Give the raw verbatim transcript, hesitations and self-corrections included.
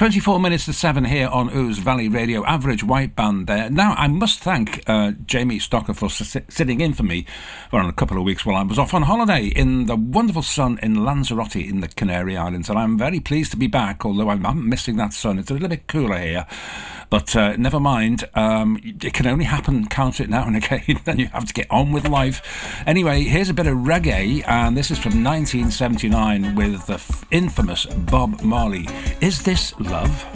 twenty-four minutes to seven here on Ouse Valley Radio, average white band there. Now, I must thank uh, Jamie Stocker for s- sitting in for me for a couple of weeks while I was off on holiday in the wonderful sun in Lanzarote in the Canary Islands, and I'm very pleased to be back, although I'm, I'm missing that sun. It's a little bit cooler here, but uh, never mind. Um, it can only happen, can't it, now and again, and you have to get on with life. Anyway, here's a bit of reggae, and this is from nineteen seventy-nine with the f- infamous Bob Marley. Is This Love?